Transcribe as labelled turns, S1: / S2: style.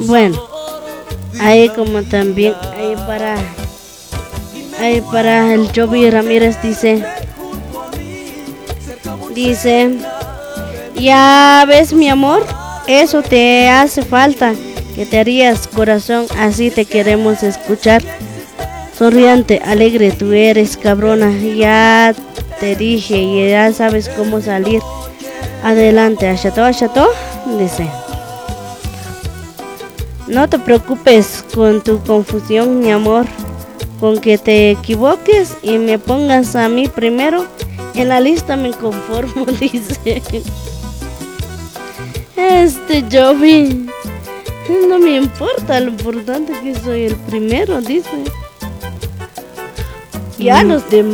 S1: Bueno, ahí como también, ahí para el Joby Ramírez dice, ya ves mi amor, eso te hace falta, que te harías corazón, así te queremos escuchar. Sonriente, alegre, tú eres cabrona, ya te dije y ya sabes cómo salir. Adelante, acható, dice. No te preocupes con tu confusión, mi amor, con que te equivoques y me pongas a mí primero, en la lista me conformo, dice. Joby, no me importa, lo importante es que soy el primero, dice. Ya los demás.